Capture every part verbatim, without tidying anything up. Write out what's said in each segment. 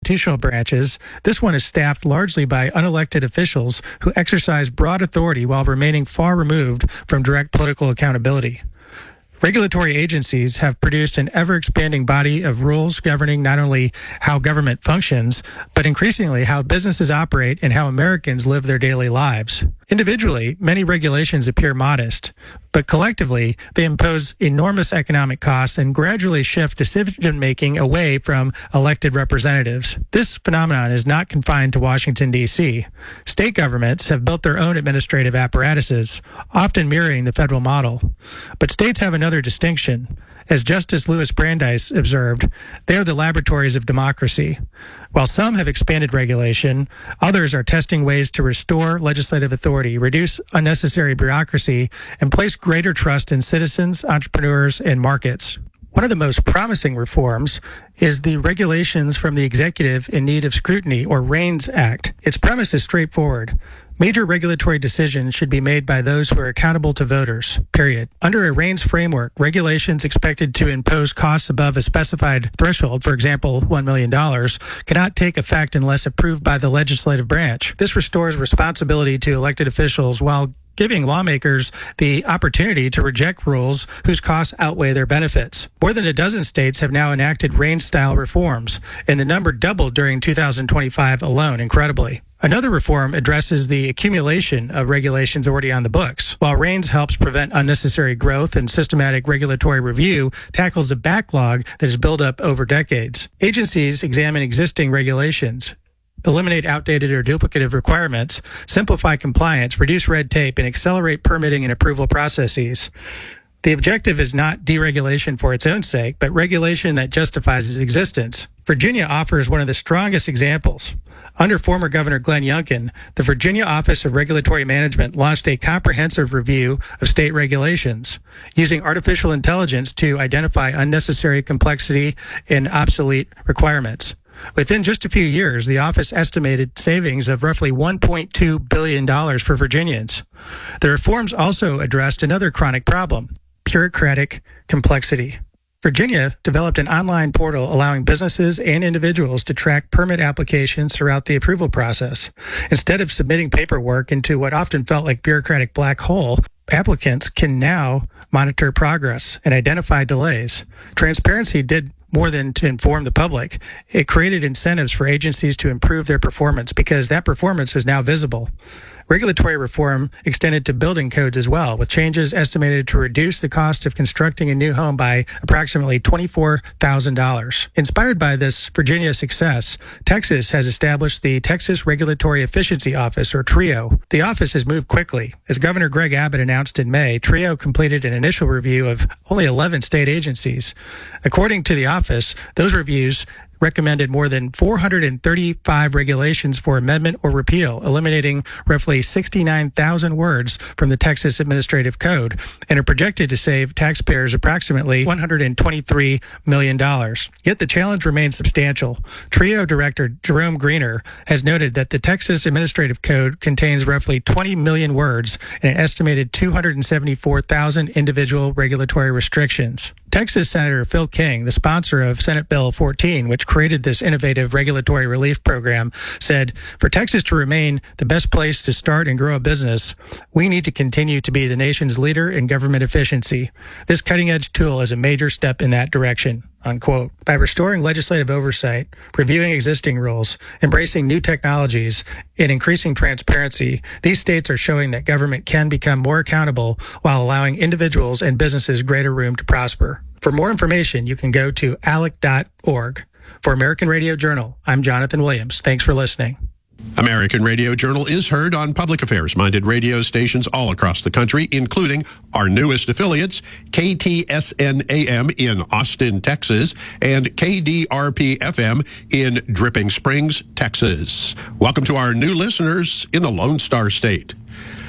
constitutional branches, this one is staffed largely by unelected officials who exercise broad authority while remaining far removed from direct political accountability. Regulatory agencies have produced an ever-expanding body of rules governing not only how government functions, but increasingly how businesses operate and how Americans live their daily lives. Individually, many regulations appear modest, but collectively, they impose enormous economic costs and gradually shift decision-making away from elected representatives. This phenomenon is not confined to Washington, D C State governments have built their own administrative apparatuses, often mirroring the federal model. But states have another distinction. As Justice Louis Brandeis observed, they are the laboratories of democracy. While some have expanded regulation, others are testing ways to restore legislative authority, reduce unnecessary bureaucracy, and place greater trust in citizens, entrepreneurs, and markets. One of the most promising reforms is the Regulations from the Executive in Need of Scrutiny, or REINS Act. Its premise is straightforward. Major regulatory decisions should be made by those who are accountable to voters, period. Under a REINS framework, regulations expected to impose costs above a specified threshold, for example, one million dollars, cannot take effect unless approved by the legislative branch. This restores responsibility to elected officials while giving lawmakers the opportunity to reject rules whose costs outweigh their benefits. More than a dozen states have now enacted REINS-style reforms, and the number doubled during two thousand twenty-five alone, incredibly. Another reform addresses the accumulation of regulations already on the books. While REINS helps prevent unnecessary growth and systematic regulatory review tackles the backlog that has built up over decades. Agencies examine existing regulations, eliminate outdated or duplicative requirements, simplify compliance, reduce red tape, and accelerate permitting and approval processes. The objective is not deregulation for its own sake, but regulation that justifies its existence. Virginia offers one of the strongest examples. Under former Governor Glenn Youngkin, the Virginia Office of Regulatory Management launched a comprehensive review of state regulations, using artificial intelligence to identify unnecessary complexity and obsolete requirements. Within just a few years, the office estimated savings of roughly one point two billion dollars for Virginians. The reforms also addressed another chronic problem: bureaucratic complexity. Virginia developed an online portal allowing businesses and individuals to track permit applications throughout the approval process. Instead of submitting paperwork into what often felt like bureaucratic black hole, applicants can now monitor progress and identify delays. Transparency did more than to inform the public. It created incentives for agencies to improve their performance because that performance was now visible. Regulatory reform extended to building codes as well, with changes estimated to reduce the cost of constructing a new home by approximately twenty-four thousand dollars. Inspired by this Virginia success, Texas has established the Texas Regulatory Efficiency Office, or TRIO. The office has moved quickly. As Governor Greg Abbott announced in May, TRIO completed an initial review of only eleven state agencies. According to the office, those reviews recommended more than four hundred thirty-five regulations for amendment or repeal, eliminating roughly sixty-nine thousand words from the Texas Administrative Code, and are projected to save taxpayers approximately one hundred twenty-three million dollars. Yet the challenge remains substantial. TRIO Director Jerome Greener has noted that the Texas Administrative Code contains roughly twenty million words and an estimated two hundred seventy-four thousand individual regulatory restrictions. Texas Senator Phil King, the sponsor of Senate Bill fourteen, which created this innovative regulatory relief program, said, "For Texas to remain the best place to start and grow a business, we need to continue to be the nation's leader in government efficiency. This cutting-edge tool is a major step in that direction." Unquote. By restoring legislative oversight, reviewing existing rules, embracing new technologies, and increasing transparency, these states are showing that government can become more accountable while allowing individuals and businesses greater room to prosper. For more information, you can go to A L E C dot org. For American Radio Journal, I'm Jonathan Williams. Thanks for listening. American Radio Journal is heard on public affairs-minded radio stations all across the country, including our newest affiliates, K T S N A M in Austin, Texas, and K D R P F M in Dripping Springs, Texas. Welcome to our new listeners in the Lone Star State.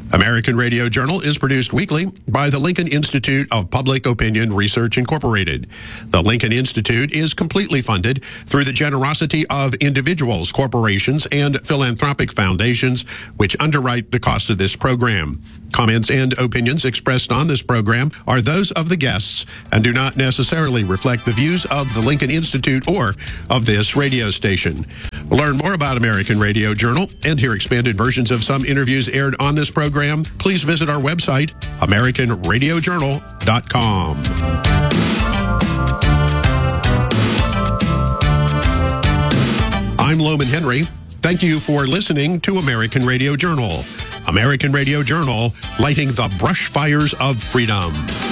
American Radio Journal is produced weekly by the Lincoln Institute of Public Opinion Research Incorporated. The Lincoln Institute is completely funded through the generosity of individuals, corporations, and philanthropic foundations, which underwrite the cost of this program. Comments and opinions expressed on this program are those of the guests and do not necessarily reflect the views of the Lincoln Institute or of this radio station. Learn more about American Radio Journal and hear expanded versions of some interviews aired on this program. Please visit our website, American Radio Journal dot com. I'm Loman Henry. Thank you for listening to American Radio Journal. American Radio Journal, lighting the brush fires of freedom.